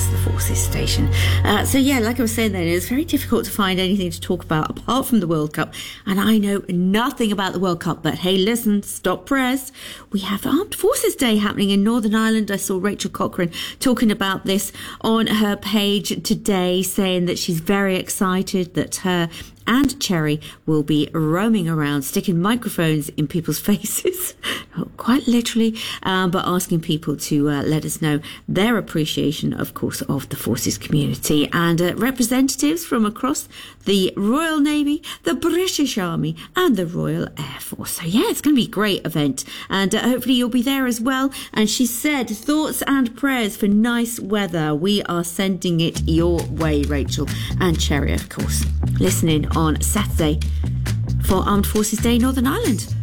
the Forces station. So yeah, like I was saying then, it's very difficult to find anything to talk about apart from the World Cup. And I know nothing about the World Cup, but hey, listen, stop press. We have Armed Forces Day happening in Northern Ireland. I saw Rachel Cochrane talking about this on her page today, saying that she's very excited that her and Cherry will be roaming around, sticking microphones in people's faces, quite literally, but asking people to let us know their appreciation, of course, of the Forces community. And representatives from across the Royal Navy, the British Army and the Royal Air Force. So yeah, it's going to be a great event, and hopefully you'll be there as well. And she said, thoughts and prayers for nice weather. We are sending it your way, Rachel and Cherry, of course, listening on Saturday for Armed Forces Day Northern Ireland.